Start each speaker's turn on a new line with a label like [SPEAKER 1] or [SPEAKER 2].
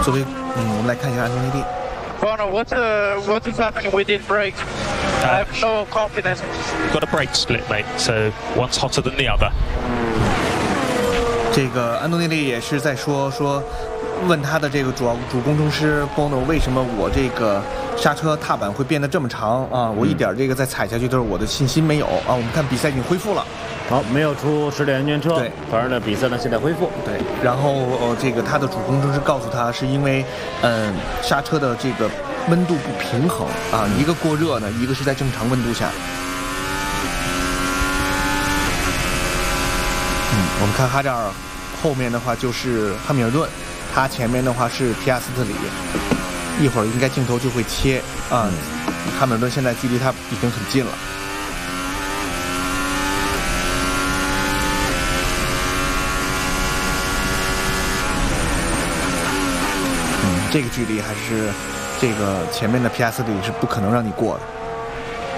[SPEAKER 1] 作为我们来看一下安东尼利。
[SPEAKER 2] Bono, what is happening with his brakes? I have no confidence.
[SPEAKER 3] Got a brake split, mate. So one's hotter than the other.
[SPEAKER 1] 这个安东尼利也是在说，问他的这个主工程师 Bono 为什么我这个刹车踏板会变得这么长啊？我一点这个再踩下去都是我的信心没有啊！我们看比赛已经恢复了。
[SPEAKER 4] 好，没有出实体安全车，
[SPEAKER 1] 对，
[SPEAKER 4] 反而呢比赛呢现在恢复。
[SPEAKER 1] 对，然后这个他的主工程师告诉他，是因为刹车的这个温度不平衡啊，一个过热呢，一个是在正常温度下。我们看哈扎尔后面的话就是汉密尔顿，他前面的话是皮亚斯特里，一会儿应该镜头就会切啊。汉密尔顿现在距离他已经很近了。这个距离还是这个前面的皮亚斯特里是不可能让你过的。